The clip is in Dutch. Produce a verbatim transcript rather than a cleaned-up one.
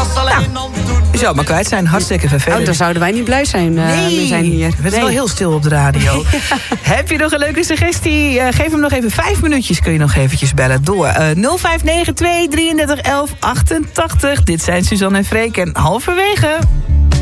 Je zou maar kwijt zijn, hartstikke vervelend. Oh, dan zouden wij niet blij zijn. Uh, nee, we zijn hier. Het is nee. wel heel stil op de radio. Ja. Heb je nog een leuke suggestie? Uh, geef hem nog even vijf minuutjes. Kun je nog eventjes bellen door uh, nul vijf negen twee drieëndertig elf achtentachtig. Dit zijn Suzanne en Freek en halverwege.